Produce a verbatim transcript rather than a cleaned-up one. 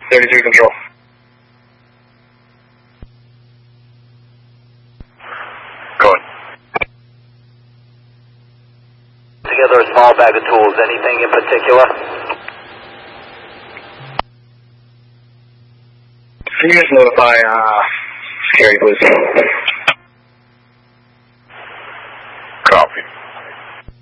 thirty-three control. Going. Together a small bag of tools. Anything in particular? Can you just notify uh, Scary, please?